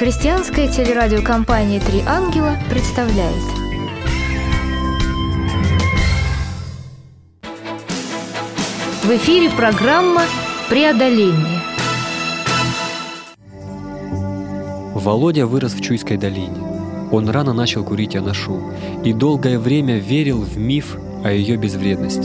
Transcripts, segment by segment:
Христианская телерадиокомпания «Три ангела» представляет. В эфире программа «Преодоление». Володя вырос в Чуйской долине. Он рано начал курить анашу и долгое время верил в миф о ее безвредности.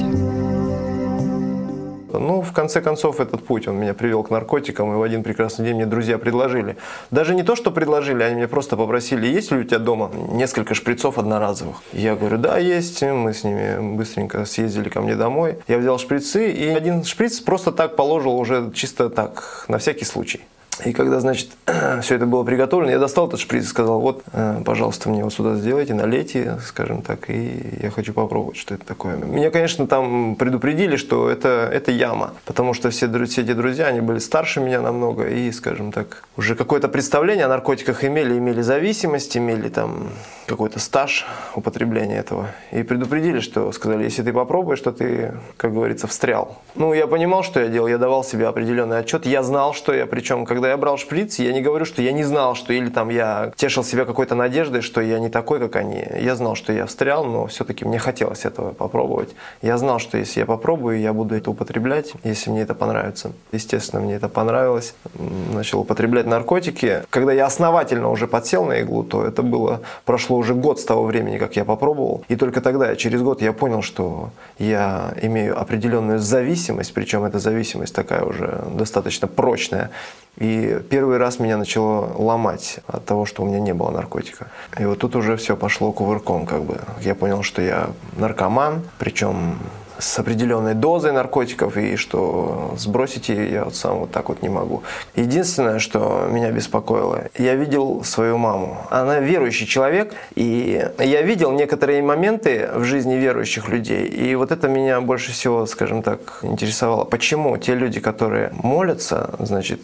В конце концов, этот путь, он меня привел к наркотикам, и в один прекрасный день мне друзья предложили. Даже не то, что предложили, они меня просто попросили: есть ли у тебя дома несколько шприцов одноразовых? Я говорю: да, есть. Мы с ними быстренько съездили ко мне домой. Я взял шприцы, и один шприц просто так положил, уже чисто так, на всякий случай. И когда, значит, все это было приготовлено, я достал этот шприц и сказал: вот, пожалуйста, мне вот сюда сделайте, налейте, скажем так, и я хочу попробовать, что это такое. Меня, конечно, там предупредили, что это яма, потому что все эти друзья, они были старше меня намного, и, скажем так, уже какое-то представление о наркотиках имели зависимость, имели там какой-то стаж употребления этого. И предупредили, что сказали: если ты попробуешь, то ты, как говорится, встрял. Я понимал, что я делал, я давал себе определенный отчет, я знал, что я, причем, когда я брал шприц, я не говорю, что я не знал, что или там я тешил себя какой-то надеждой, что я не такой, как они. Я знал, что я встрял, но все-таки мне хотелось этого попробовать. Я знал, что если я попробую, я буду это употреблять, если мне это понравится. Естественно, мне это понравилось. Начал употреблять наркотики. Когда я основательно уже подсел на иглу, то это прошло уже год с того времени, как я попробовал. И только тогда, через год, я понял, что я имею определенную зависимость, причем эта зависимость такая уже достаточно прочная. И первый раз меня начало ломать от того, что у меня не было наркотика. И вот тут уже все пошло кувырком, как бы. Я понял, что я наркоман, причем с определенной дозой наркотиков, и что сбросить ее я сам вот так вот не могу. Единственное, что меня беспокоило, я видел свою маму. Она верующий человек, и я видел некоторые моменты в жизни верующих людей, и вот это меня больше всего, скажем так, интересовало. Почему те люди, которые молятся, значит,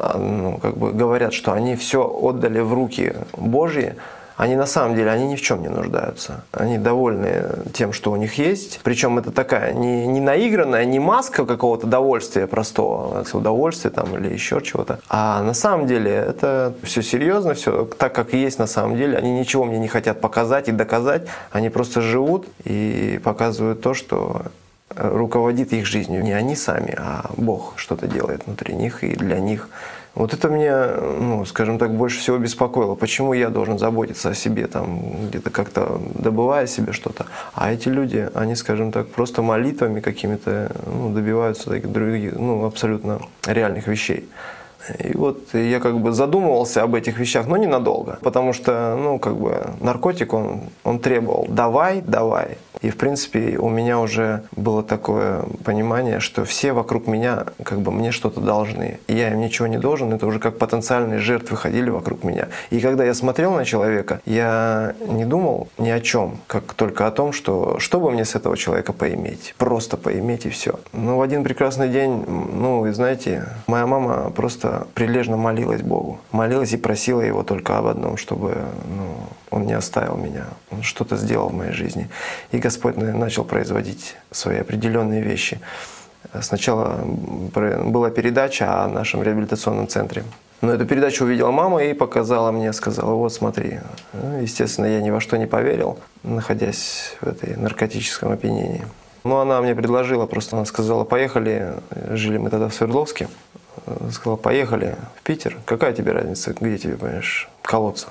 говорят, что они все отдали в руки Божьи, они на самом деле, они ни в чем не нуждаются. Они довольны тем, что у них есть. Причем это такая не наигранная, не маска какого-то довольствия простого, удовольствия там или еще чего-то. А на самом деле это все серьезно, все так, как и есть на самом деле. Они ничего мне не хотят показать и доказать. Они просто живут и показывают то, что руководит их жизнью. Не они сами, а Бог что-то делает внутри них и для них. Вот это меня, скажем так, больше всего беспокоило. Почему я должен заботиться о себе, там, где-то как-то добывая себе что-то, а эти люди, они, скажем так, просто молитвами какими-то добиваются таких других, абсолютно реальных вещей. И вот я задумывался об этих вещах, но ненадолго, потому что, наркотик, он требовал «давай». И, в принципе, у меня уже было такое понимание, что все вокруг меня мне что-то должны. И я им ничего не должен, это уже как потенциальные жертвы ходили вокруг меня. И когда я смотрел на человека, я не думал ни о чем, как только о том, что бы мне с этого человека поиметь. Просто поиметь и все. Но в один прекрасный день, вы знаете, моя мама просто прилежно молилась Богу. Молилась и просила Его только об одном, чтобы Он не оставил меня. Он что-то сделал в моей жизни. И Господь начал производить свои определенные вещи. Сначала была передача о нашем реабилитационном центре. Но эту передачу увидела мама и показала мне, сказала: вот смотри. Естественно, я ни во что не поверил, находясь в этой наркотическом опьянении. Но она мне предложила, она сказала: поехали, жили мы тогда в Свердловске. Сказала: поехали в Питер. Какая тебе разница, где тебе, понимаешь, колоться?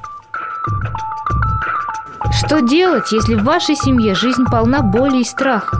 Что делать, если в вашей семье жизнь полна боли и страха?